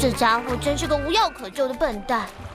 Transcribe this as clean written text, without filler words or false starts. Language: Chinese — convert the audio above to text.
这家伙真是个无药可救的笨蛋。